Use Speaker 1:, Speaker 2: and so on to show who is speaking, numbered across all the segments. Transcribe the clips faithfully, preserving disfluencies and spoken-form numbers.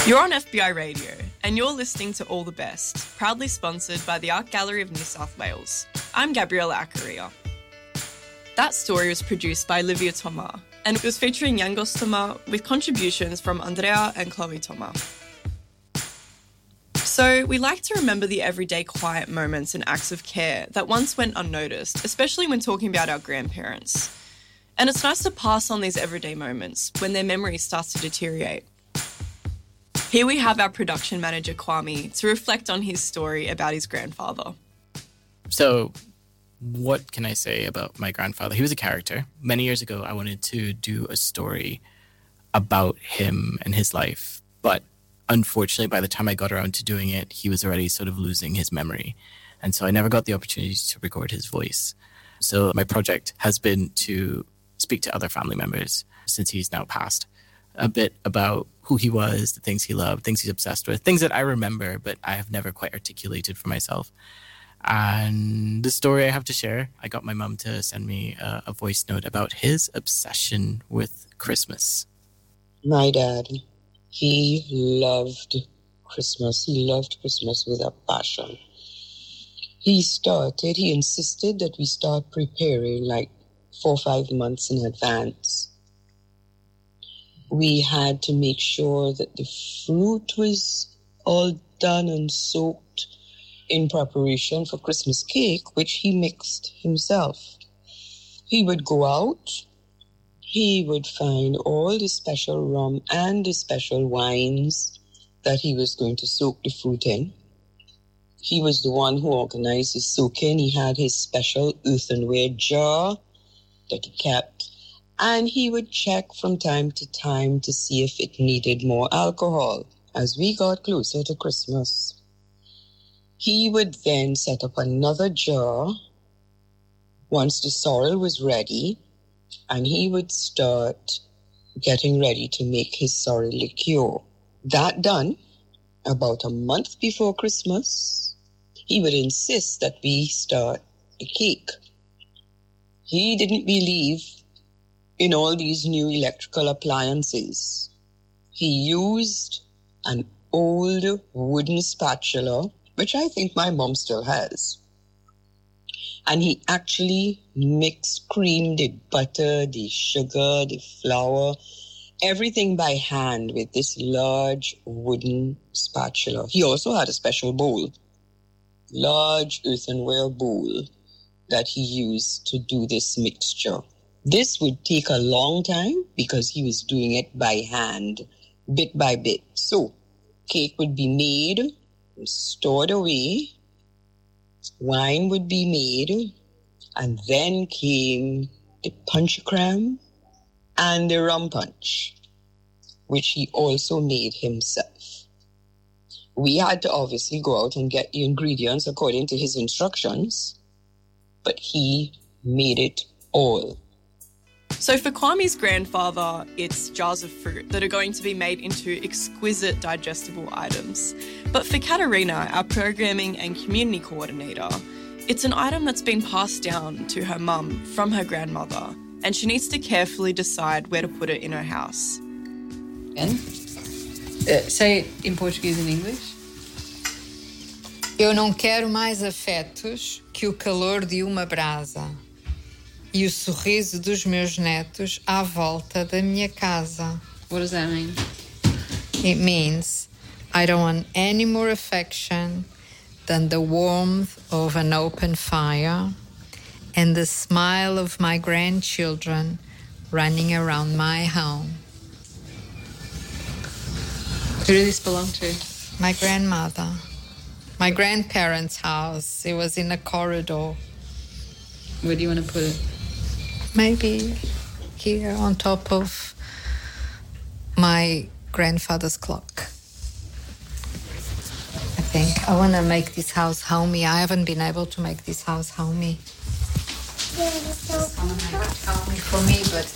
Speaker 1: You're on F B I Radio, and you're listening to All the Best, proudly sponsored by the Art Gallery of New South Wales. I'm Gabriella Acaria. That story was produced by Olivia Thomas, and it was featuring Yangos Thomas with contributions from Andrea and Chloe Thomas. So we like to remember the everyday quiet moments and acts of care that once went unnoticed, especially when talking about our grandparents. And it's nice to pass on these everyday moments when their memory starts to deteriorate. Here we have our production manager, Kwame, to reflect on his story about his grandfather.
Speaker 2: So, what can I say about my grandfather? He was a character. Many years ago, I wanted to do a story about him and his life. But unfortunately, by the time I got around to doing it, he was already sort of losing his memory. And so I never got the opportunity to record his voice. So my project has been to speak to other family members, since he's now passed, a bit about who he was, the things he loved, things he's obsessed with, things that I remember, but I have never quite articulated for myself. And the story I have to share, I got my mum to send me a, a voice note about his obsession with Christmas.
Speaker 3: My dad, he loved Christmas. He loved Christmas with a passion. He started, he insisted that we start preparing like four or five months in advance. We had to make sure that the fruit was all done and soaked in preparation for Christmas cake, which he mixed himself. He would go out, he would find all the special rum and the special wines that he was going to soak the fruit in. He was the one who organized his soaking. He had his special earthenware jar that he kept. And he would check from time to time to see if it needed more alcohol as we got closer to Christmas. He would then set up another jar once the sorrel was ready, and he would start getting ready to make his sorrel liqueur. That done, about a month before Christmas, he would insist that we start the cake. He didn't believe in all these new electrical appliances. He used an old wooden spatula, which I think my mom still has. And he actually mixed cream, the butter, the sugar, the flour, everything by hand with this large wooden spatula. He also had a special bowl, large earthenware bowl that he used to do this mixture. This would take a long time because he was doing it by hand, bit by bit. So, cake would be made, stored away, wine would be made, and then came the punch cram and the rum punch, which he also made himself. We had to obviously go out and get the ingredients according to his instructions, but he made it all.
Speaker 1: So for Kwame's grandfather, it's jars of fruit that are going to be made into exquisite digestible items. But for Katerina, our programming and community coordinator, it's an item that's been passed down to her mum from her grandmother, and she needs to carefully decide where to put it in her house.
Speaker 4: And uh, say it in Portuguese and English.
Speaker 5: Eu não quero mais afetos que o calor de uma brasa e o sorriso dos meus netos à volta da minha casa.
Speaker 4: What does that mean?
Speaker 5: It means I don't want any more affection than the warmth of an open fire and the smile of my grandchildren running around my home.
Speaker 4: Who did this belong to?
Speaker 5: My grandmother. My grandparents' house. It was in a corridor.
Speaker 4: Where do you want to put it?
Speaker 5: Maybe here on top of my grandfather's clock. I think I want to make this house homey. I haven't been able to make this house homey. Someone make it homey for me, but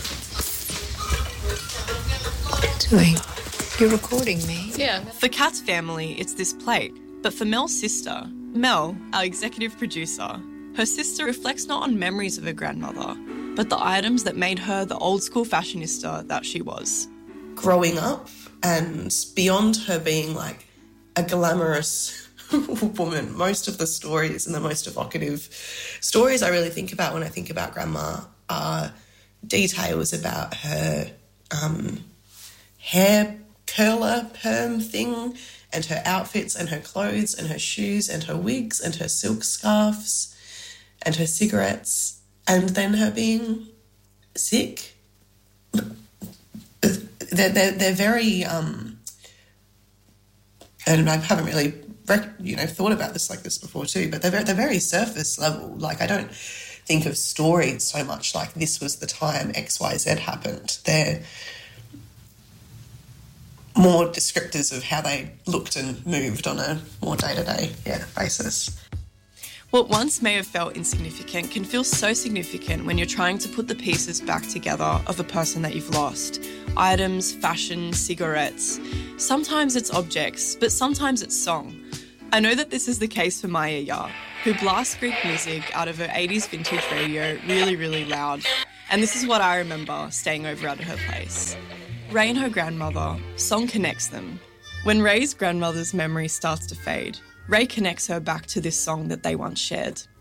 Speaker 5: what are you doing? You're recording me?
Speaker 4: Yeah.
Speaker 1: For Kat's family, it's this plate. But for Mel's sister, Mel, our executive producer, her sister reflects not on memories of her grandmother, but the items that made her the old-school fashionista that she was.
Speaker 6: Growing up, And beyond her being like a glamorous woman, most of the stories and the most evocative stories I really think about when I think about Grandma are details about her um, hair curler perm thing and her outfits and her clothes and her shoes and her wigs and her silk scarves and her cigarettes, and then her being sick. They're, they're, they're very, um, and I haven't really, you know, thought about this like this before too, but they're very, they're very surface level. Like, I don't think of stories so much like this was the time X Y Z happened. They're more descriptors of how they looked and moved on a more day-to-day yeah, basis.
Speaker 1: What once may have felt insignificant can feel so significant when you're trying to put the pieces back together of a person that you've lost. Items, fashion, cigarettes. Sometimes it's objects, but sometimes it's song. I know that this is the case for Maya Yar, who blasts Greek music out of her eighties vintage radio really, really loud. And this is what I remember staying over at her place. Ray and her grandmother, song connects them. When Ray's grandmother's memory starts to fade, Ray connects her back to this song that they once shared.